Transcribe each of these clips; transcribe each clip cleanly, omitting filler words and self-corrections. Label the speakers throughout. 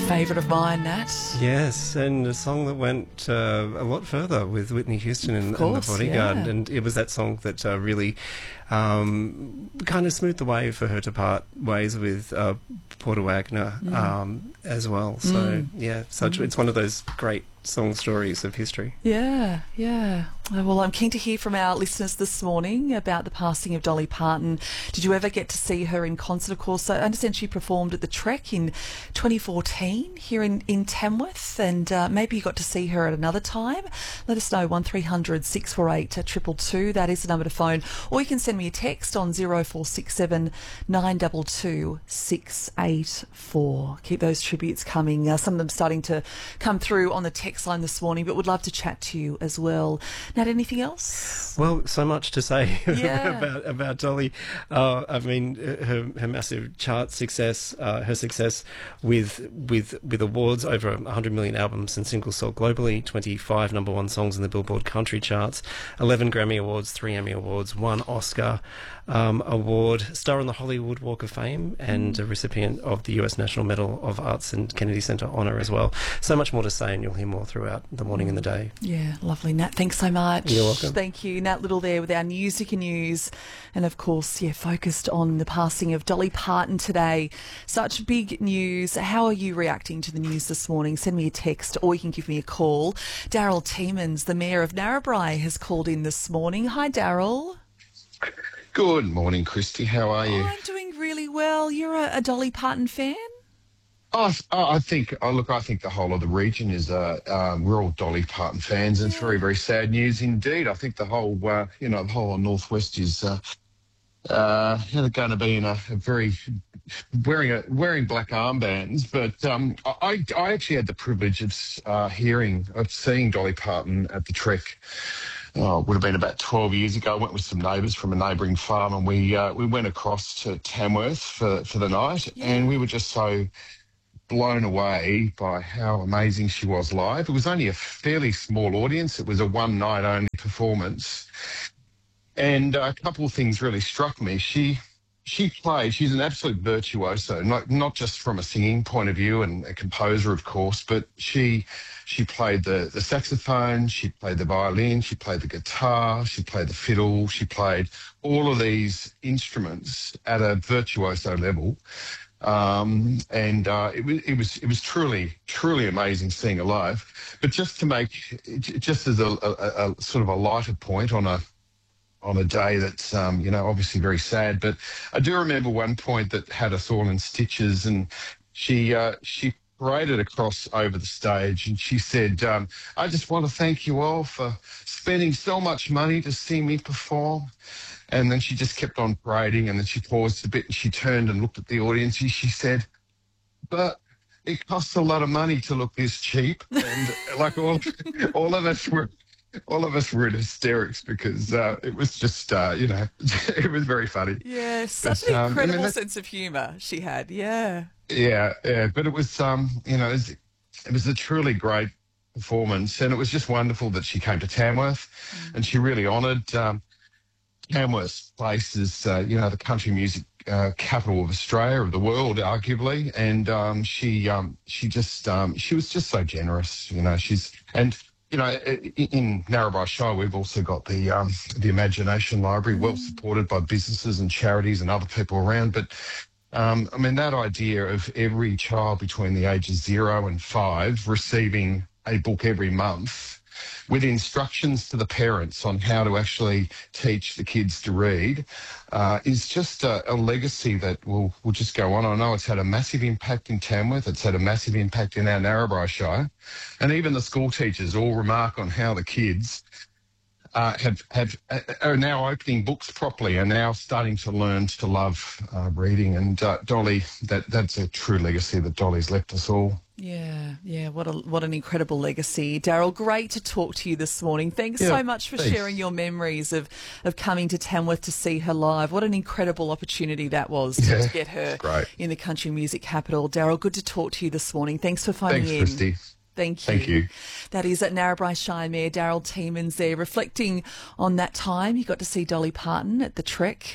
Speaker 1: favourite of mine, Nat.
Speaker 2: Yes, and a song that went a lot further with Whitney Houston and The Bodyguard.
Speaker 1: Yeah.
Speaker 2: And it was that song that really kind of smoothed the way for her to part ways with Porter Wagner as well. So, it's one of those great song stories of history.
Speaker 1: Yeah. Well, I'm keen to hear from our listeners this morning about the passing of Dolly Parton. Did you ever get to see her in concert? Of course, I understand she performed at the Trek in 2014 here in Tamworth, and maybe you got to see her at another time. Let us know, 1300 648 222. That is the number to phone. Or you can send me a text on 0467 922 684. Keep those tributes coming. Some of them starting to come through on the text line this morning, but would love to chat to you as well. Nat, anything else?
Speaker 2: Well, so much to say
Speaker 1: Yeah.
Speaker 2: about Dolly. I mean, her massive chart success, her success with awards, over 100 million albums and singles sold globally, 25 number one songs in the Billboard country charts, 11 Grammy Awards, 3 Emmy Awards, 1 Oscar award, star on the Hollywood Walk of Fame, and a recipient of the US National Medal of Arts and Kennedy Center Honor as well. So much more to say, and you'll hear more throughout the morning and the day.
Speaker 1: Yeah, lovely, Nat. Thanks so much.
Speaker 2: You're welcome.
Speaker 1: Thank you, Nat Little there with our Music and News. And of course, focused on the passing of Dolly Parton today. Such big news. How are you reacting to the news this morning? Send me a text or you can give me a call. Daryl Tiemens, the Mayor of Narrabri, has called in this morning. Hi, Daryl.
Speaker 3: Good morning, Christy. How are you?
Speaker 1: I'm doing really well. You're a Dolly Parton fan?
Speaker 3: I think the whole of the region is, we're all Dolly Parton fans, and it's very, very sad news indeed. I think the whole, the whole of Northwest is, going to be in a very, wearing black armbands. But I actually had the privilege of seeing Dolly Parton at the Trek. Oh, it would have been about 12 years ago. I went with some neighbours from a neighbouring farm, and we went across to Tamworth for the night, and we were just so blown away by how amazing she was live. It was only a fairly small audience. It was a one night only performance. And a couple of things really struck me. She's an absolute virtuoso, not just from a singing point of view and a composer, of course, but she played the saxophone, she played the violin, she played the guitar, she played the fiddle, she played all of these instruments at a virtuoso level. It was truly amazing seeing her live. But just as a sort of a lighter point on a day that's obviously very sad, but I do remember one point that had us all in stitches, and she paraded across over the stage and she said, "I just want to thank you all for spending so much money to see me perform." And then she just kept on parading, and then she paused a bit and she turned and looked at the audience and she said, "But it costs a lot of money to look this cheap." And like all of us were in hysterics because it was just, it was very funny.
Speaker 1: Yeah, such an incredible sense of humour she had. Yeah.
Speaker 3: Yeah. But it was, it was a truly great performance, and it was just wonderful that she came to Tamworth, and she really honoured Tamworth's place is, the country music capital of Australia, of the world, arguably. And she was just so generous. In Narrabri Shire, we've also got the Imagination Library, well supported by businesses and charities and other people around. But that idea of every child between the ages 0 and 5 receiving a book every month, with instructions to the parents on how to actually teach the kids to read, is just a legacy that will just go on. I know it's had a massive impact in Tamworth. It's had a massive impact in our Narrabri Shire. And even the school teachers all remark on how the kids are now opening books properly and now starting to learn to love reading. And Dolly, that's a true legacy that Dolly's left us all.
Speaker 1: Yeah, what an incredible legacy. Daryl, great to talk to you this morning. Thanks so much for sharing your memories of coming to Tamworth to see her live. What an incredible opportunity that was to get her in the country music capital. Daryl, good to talk to you this morning. Thanks for phoning in.
Speaker 3: Thanks, Christy.
Speaker 1: Thank you. That is at Narrabri Shire Mayor Daryl Tiemens there, reflecting on that time you got to see Dolly Parton at the Trek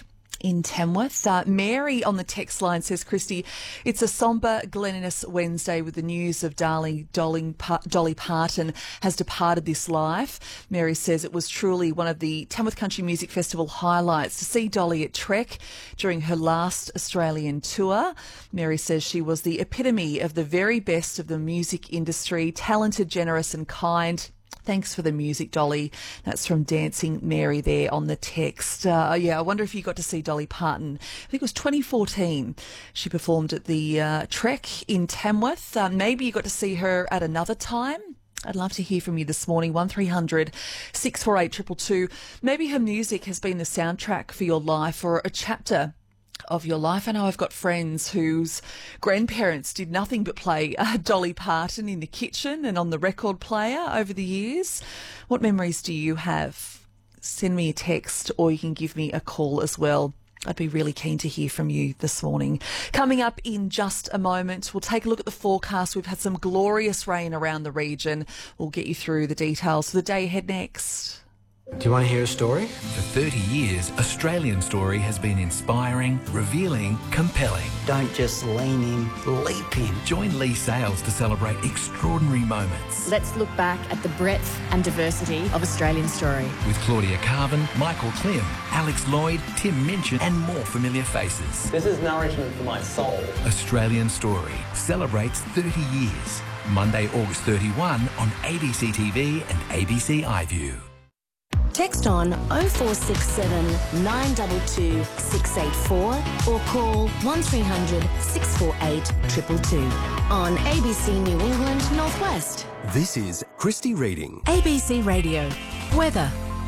Speaker 1: in Tamworth. Mary on the text line says, Christy, it's a sombre Glen-Innes Wednesday with the news of darling Dolly Parton has departed this life. Mary says it was truly one of the Tamworth Country Music Festival highlights to see Dolly at Trek during her last Australian tour. Mary says she was the epitome of the very best of the music industry, talented, generous and kind. Thanks for the music, Dolly. That's from Dancing Mary there on the text. I wonder if you got to see Dolly Parton. I think it was 2014. She performed at the Trek in Tamworth. Maybe you got to see her at another time. I'd love to hear from you this morning, 1300 648 222. Maybe her music has been the soundtrack for your life or a chapter of your life. I know I've got friends whose grandparents did nothing but play Dolly Parton in the kitchen and on the record player over the years. What memories do you have? Send me a text or you can give me a call as well. I'd be really keen to hear from you this morning. Coming up in just a moment, we'll take a look at the forecast. We've had some glorious rain around the region. We'll get you through the details for the day ahead next.
Speaker 4: Do you want to hear a story?
Speaker 5: For 30 years, Australian Story has been inspiring, revealing, compelling.
Speaker 6: Don't just lean in, leap in.
Speaker 5: Join Lee Sales to celebrate extraordinary moments.
Speaker 7: Let's look back at the breadth and diversity of Australian Story.
Speaker 5: With Claudia Carvin, Michael Klim, Alex Lloyd, Tim Minchin and more familiar faces.
Speaker 8: This is nourishment for my soul.
Speaker 5: Australian Story celebrates 30 years. Monday, August 31 on ABC TV and ABC iView.
Speaker 9: Text on 0467 922 684 or call 1300 648 222 on ABC New England Northwest.
Speaker 10: This is Christy Reading.
Speaker 9: ABC Radio. Weather.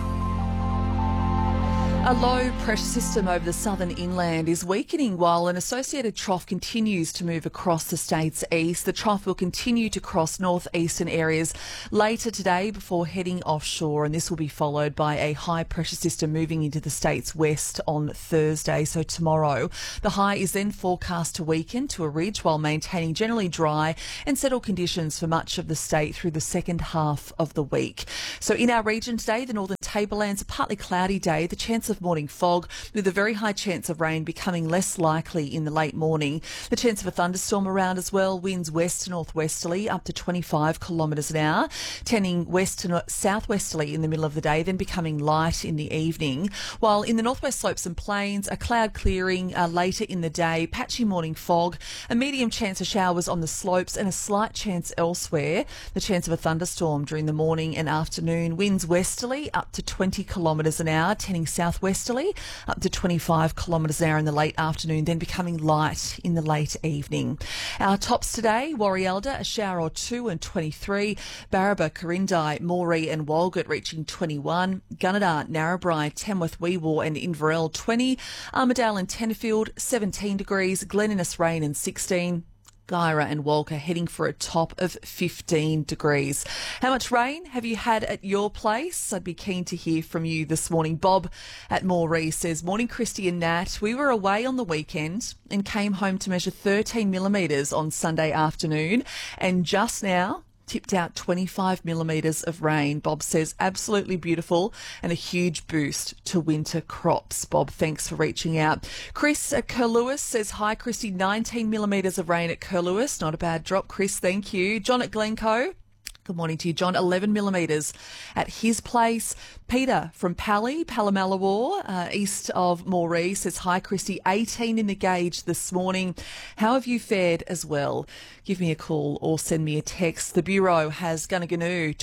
Speaker 1: A low pressure system over the southern inland is weakening while an associated trough continues to move across the state's east. The trough will continue to cross northeastern areas later today before heading offshore, and this will be followed by a high pressure system moving into the state's west on Thursday, so tomorrow. The high is then forecast to weaken to a ridge while maintaining generally dry and settled conditions for much of the state through the second half of the week. So in our region today, the northern tablelands, a partly cloudy day, the chance of morning fog with a very high chance of rain becoming less likely in the late morning. The chance of a thunderstorm around as well, winds west to northwesterly up to 25 kilometres an hour, tending west to southwesterly in the middle of the day, then becoming light in the evening. While in the northwest slopes and plains, a cloud clearing later in the day, patchy morning fog, a medium chance of showers on the slopes and a slight chance elsewhere. The chance of a thunderstorm during the morning and afternoon, winds westerly up to 20 kilometres an hour, tending southwesterly up to 25 kilometres an hour in the late afternoon, then becoming light in the late evening. Our tops today, Warrialda, a shower or two and 23, Barraba, Corindai, Moree and Walgett reaching 21, Gunnedah, Narrabri, Tamworth, Weewar and Inverell 20, Armidale and Tenterfield 17 degrees, Glen-Innes rain and 16, Guyra and Walker heading for a top of 15 degrees. How much rain have you had at your place? I'd be keen to hear from you this morning. Bob at Moree says, morning Christy and Nat. We were away on the weekend and came home to measure 13 millimetres on Sunday afternoon, and just now tipped out 25 millimetres of rain. Bob says absolutely beautiful and a huge boost to winter crops. Bob, thanks for reaching out. Chris at Curlewis says, hi Christy, 19 millimetres of rain at Curlewis. Not a bad drop, Chris, thank you. John at Glencoe. Good morning to you, John. 11 millimetres at his place. Peter from Pallamallawar, east of Moree, says, hi, Christy. 18 in the gauge this morning. How have you fared as well? Give me a call or send me a text. The Bureau has Gunnaganoo,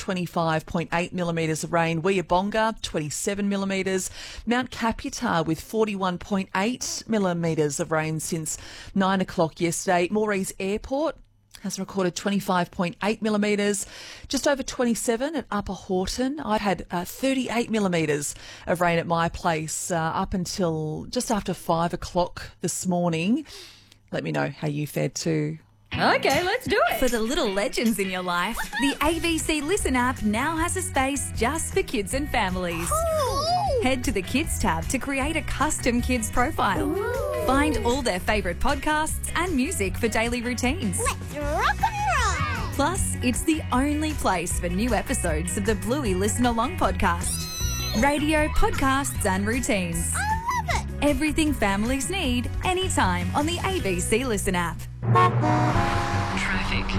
Speaker 1: 25.8 millimetres of rain. Weeyabonga, 27 millimetres. Mount Caputar with 41.8 millimetres of rain since 9 o'clock yesterday. Moree's Airport has recorded 25.8 millimetres, just over 27 at Upper Horton. I've had 38 millimetres of rain at my place up until just after 5 o'clock this morning. Let me know how you fared too.
Speaker 11: Okay, let's do it. For the little legends in your life, the ABC Listen app now has a space just for kids and families. Ooh. Head to the Kids tab to create a custom kids profile. Ooh. Find all their favourite podcasts and music for daily routines.
Speaker 12: Let's rock and roll.
Speaker 11: Plus, it's the only place for new episodes of the Bluey Listen Along podcast. Radio, podcasts and routines.
Speaker 12: I love it.
Speaker 11: Everything families need, anytime on the ABC Listen app.
Speaker 1: Traffic.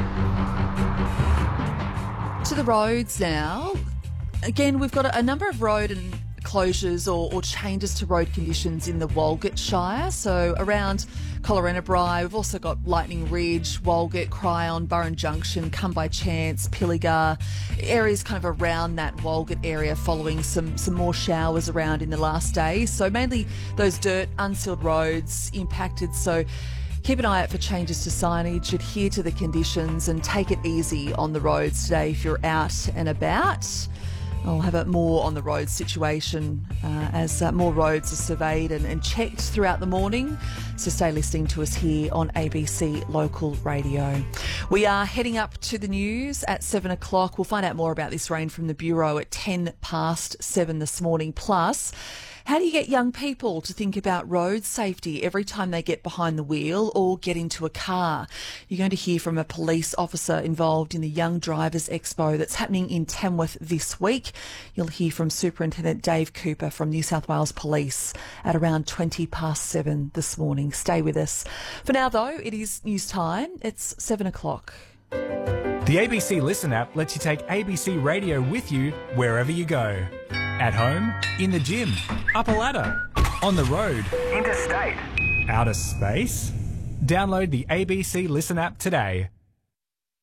Speaker 1: To the roads now. Again, we've got a number of road and closures or changes to road conditions in the Walgett Shire. So around Collarenebri, we've also got Lightning Ridge, Walgett, Cryon, Burren Junction, Come By Chance, Pilliga, areas kind of around that Walgett area following some more showers around in the last day. So mainly those dirt, unsealed roads impacted. So keep an eye out for changes to signage, adhere to the conditions and take it easy on the roads today if you're out and about. I'll have a more on the road situation as more roads are surveyed and checked throughout the morning. So stay listening to us here on ABC Local Radio. We are heading up to the news at 7 o'clock. We'll find out more about this rain from the Bureau at 7:10 this morning. Plus, how do you get young people to think about road safety every time they get behind the wheel or get into a car? You're going to hear from a police officer involved in the Young Drivers Expo that's happening in Tamworth this week. You'll hear from Superintendent Dave Cooper from New South Wales Police at around 7:20 this morning. Stay with us. For now, though, it is news time. It's 7 o'clock.
Speaker 13: The ABC Listen app lets you take ABC Radio with you wherever you go. At home, in the gym, up a ladder, on the road, interstate, outer space. Download the ABC Listen app today.